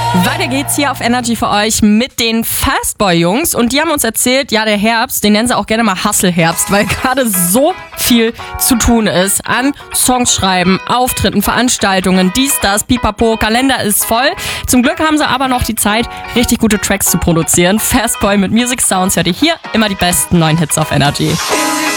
Weiter geht's hier auf Energy für euch mit den Fastboy-Jungs. Und die haben uns erzählt, ja, der Herbst, den nennen sie auch gerne mal Hustle-Herbst, weil gerade so viel zu tun ist an Songs schreiben, Auftritten, Veranstaltungen, dies, das, pipapo, Kalender ist voll. Zum Glück haben sie aber noch die Zeit, richtig gute Tracks zu produzieren. Fastboy mit Music Sounds hört ihr hier immer die besten neuen Hits auf Energy.